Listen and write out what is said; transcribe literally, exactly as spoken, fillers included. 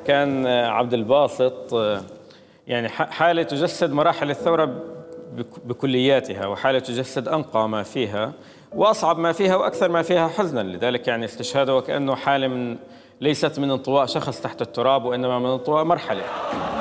كان عبد الباسط يعني حالة تجسد مراحل الثورة بكلياتها، وحالة تجسد أنقى ما فيها وأصعب ما فيها وأكثر ما فيها حزنا. لذلك يعني استشهاده وكأنه حالة من ليست من انطواء شخص تحت التراب، وإنما من انطواء مرحلة.